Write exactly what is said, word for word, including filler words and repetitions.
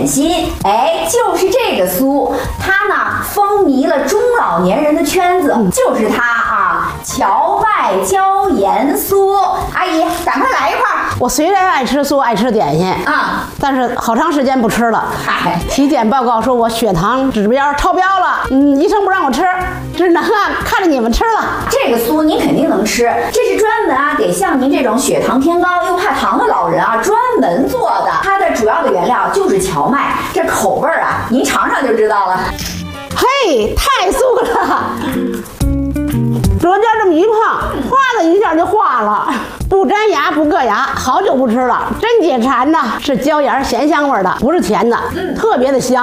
点心。哎，就是这个酥，它呢风靡了中老年人的圈子，嗯、就是它啊，荞麦椒盐酥。阿姨，赶快来一块儿。 我虽然爱吃酥，爱吃点心啊，但是好长时间不吃了。嗨，体检报告说我血糖指标超标了，嗯，医生不让我吃，只能啊看着你们吃了。 这个酥您肯定能吃，这是专门啊给像您这种血糖偏高又怕糖的老人啊专门做的。它的主要的原料就是荞麦，这口味啊，您尝尝就知道了。 嘿，太酥了！舌尖这么一碰，哗的一下就化了，不粘牙不硌牙，好久不吃了，真解馋呐！是椒盐咸香味的，不是甜的，嗯、特别的香。